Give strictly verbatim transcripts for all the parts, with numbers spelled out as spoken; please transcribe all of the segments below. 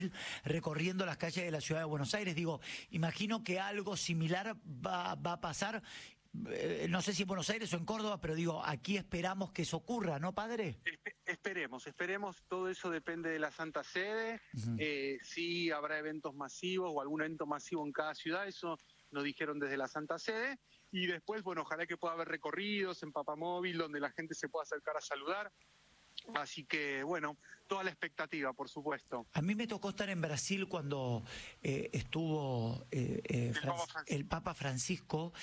recorriendo las calles de la ciudad de Buenos Aires. Digo, imagino que algo similar va, va a pasar, eh, no sé si en Buenos Aires o en Córdoba, pero digo, aquí esperamos que eso ocurra, ¿no, padre? Espe- esperemos, esperemos, todo eso depende de la Santa Sede. Uh-huh. eh, sí habrá eventos masivos o algún evento masivo en cada ciudad, eso nos dijeron desde la Santa Sede. Y después, bueno, ojalá que pueda haber recorridos en Papamóvil donde la gente se pueda acercar a saludar. Así que, bueno, toda la expectativa, por supuesto. A mí me tocó estar en Brasil cuando eh, estuvo eh, eh, el, Fran Papa el Papa Francisco,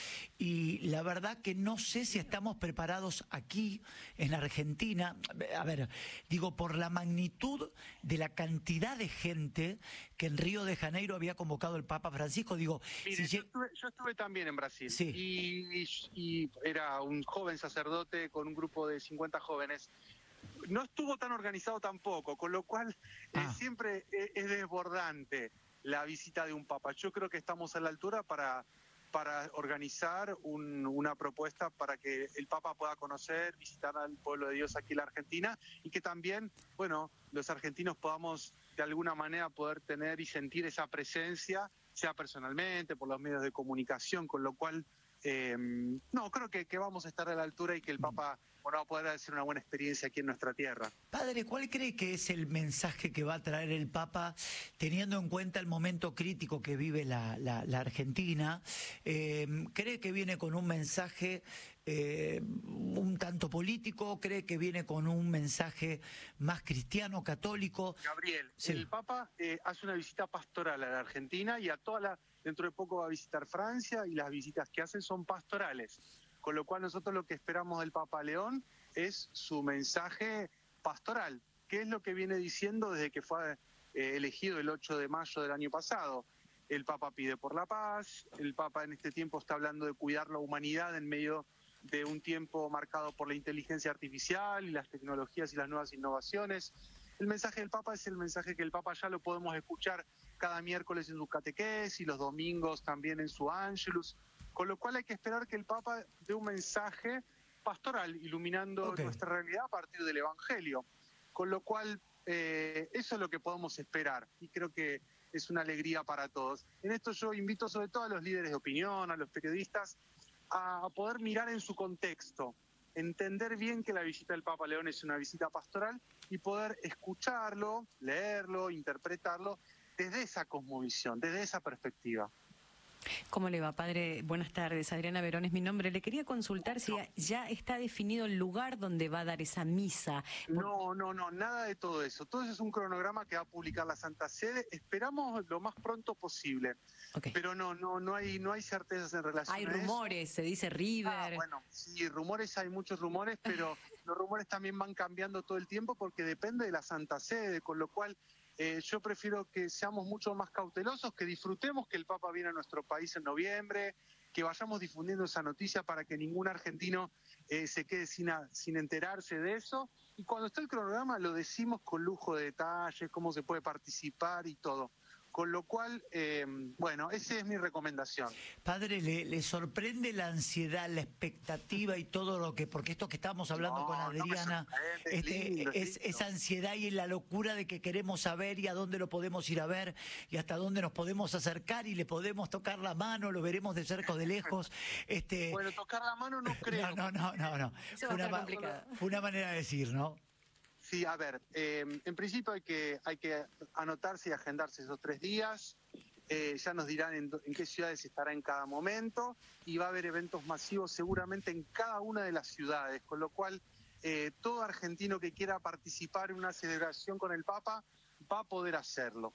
y la verdad que no sé si estamos preparados aquí, en Argentina. A ver, digo, por la magnitud de la cantidad de gente que en Río de Janeiro había convocado el Papa Francisco, digo... Mire, si yo, estuve, yo estuve también en Brasil, sí. y, y, y era un joven sacerdote con un grupo de cincuenta jóvenes. No estuvo tan organizado tampoco, con lo cual ah. eh, siempre es, es desbordante la visita de un papa. Yo creo que estamos a la altura para, para organizar un, una propuesta para que el papa pueda conocer, visitar al pueblo de Dios aquí en la Argentina, y que también, bueno, los argentinos podamos de alguna manera poder tener y sentir esa presencia, sea personalmente, por los medios de comunicación, con lo cual... Eh, no, creo que, que vamos a estar a la altura y que el Papa, bueno, va a poder hacer una buena experiencia aquí en nuestra tierra. Padre, ¿cuál cree que es el mensaje que va a traer el Papa, teniendo en cuenta el momento crítico que vive la, la, la Argentina? Eh, ¿Cree que viene con un mensaje eh, un tanto político? ¿Cree que viene con un mensaje más cristiano, católico? Gabriel, sí. El Papa eh, hace una visita pastoral a la Argentina y a toda la... Dentro de poco va a visitar Francia, y las visitas que hacen son pastorales. Con lo cual nosotros lo que esperamos del Papa León es su mensaje pastoral, que es lo que viene diciendo desde que fue eh, elegido el ocho de mayo del año pasado. El Papa pide por la paz, el Papa en este tiempo está hablando de cuidar la humanidad en medio de un tiempo marcado por la inteligencia artificial y las tecnologías y las nuevas innovaciones. El mensaje del Papa es el mensaje que el Papa ya lo podemos escuchar cada miércoles en su catequesis y los domingos también en su Angelus, con lo cual hay que esperar que el Papa dé un mensaje pastoral, iluminando okay. nuestra realidad a partir del Evangelio, con lo cual eh, eso es lo que podemos esperar, y creo que es una alegría para todos. En esto yo invito sobre todo a los líderes de opinión, a los periodistas, a, a poder mirar en su contexto, entender bien que la visita del Papa León es una visita pastoral y poder escucharlo, leerlo, interpretarlo desde esa cosmovisión, desde esa perspectiva. ¿Cómo le va, padre? Buenas tardes, Adriana Verón es mi nombre. Le quería consultar si ya está definido el lugar donde va a dar esa misa. No, no, no, nada de todo eso. Todo eso es un cronograma que va a publicar la Santa Sede. Esperamos lo más pronto posible. Okay. Pero no, no, no hay, no hay certezas en relación hay a eso. Hay rumores, se dice River. Ah, bueno, sí, rumores, hay muchos rumores, pero los rumores también van cambiando todo el tiempo porque depende de la Santa Sede, con lo cual eh, yo prefiero que seamos mucho más cautelosos, que disfrutemos que el Papa viene a nuestro país en noviembre, que vayamos difundiendo esa noticia para que ningún argentino eh, se quede sin, a, sin enterarse de eso. Y cuando está el cronograma lo decimos con lujo de detalles, cómo se puede participar y todo. Con lo cual, eh, bueno, esa es mi recomendación. Padre, ¿le, ¿le sorprende la ansiedad, la expectativa y todo lo que... Porque esto que estábamos hablando no, con Adriana, no este, lindo, es, es esa ansiedad y la locura de que queremos saber y a dónde lo podemos ir a ver y hasta dónde nos podemos acercar y le podemos tocar la mano, lo veremos de cerca o de lejos. Este... Bueno, tocar la mano no creo. No, no, no, no. no. Eso fue, va a una, complicado. fue una manera de decir, ¿no? Sí, a ver, eh, en principio hay que, hay que anotarse y agendarse esos tres días, eh, ya nos dirán en, en qué ciudades estará en cada momento, y va a haber eventos masivos seguramente en cada una de las ciudades, con lo cual eh, todo argentino que quiera participar en una celebración con el Papa va a poder hacerlo.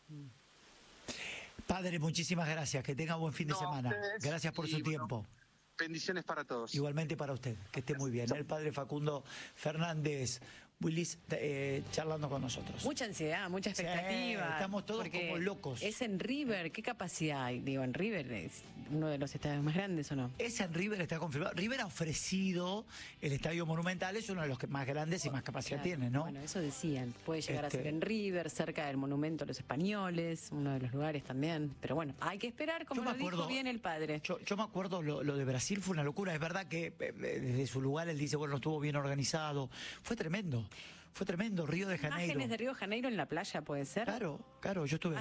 Padre, muchísimas gracias, que tenga buen fin de no, semana, ustedes, gracias por su bueno, tiempo. Bendiciones para todos. Igualmente para usted, que esté muy bien. El padre Facundo Fernández Willis eh, charlando con nosotros. Mucha ansiedad, mucha expectativa. Sí, estamos todos como locos. Es en River, ¿qué capacidad hay? Digo, en River es uno de los estadios más grandes, ¿o no? Es en River, está confirmado. River ha ofrecido el Estadio Monumental, es uno de los que más grandes y más capacidad claro. tiene, ¿no? Bueno, eso decían. Puede llegar este... a ser en River, cerca del Monumento a los Españoles, uno de los lugares también. Pero bueno, hay que esperar, como lo acuerdo, dijo bien el padre. Yo, yo me acuerdo, lo, lo de Brasil fue una locura. Es verdad que eh, desde su lugar él dice, bueno, no estuvo bien organizado. Fue tremendo. Fue tremendo, Río de Janeiro. Imágenes de Río de Janeiro en la playa, ¿puede ser? Claro, claro, yo estuve